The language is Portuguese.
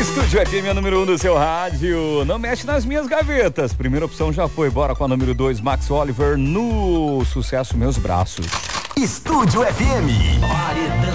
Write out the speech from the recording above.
Estúdio FM é número 1 do seu rádio. Não mexe nas minhas gavetas. Primeira opção já foi. Bora com a número 2, Max Oliver, no Sucesso Meus Braços. Estúdio FM. Paredão.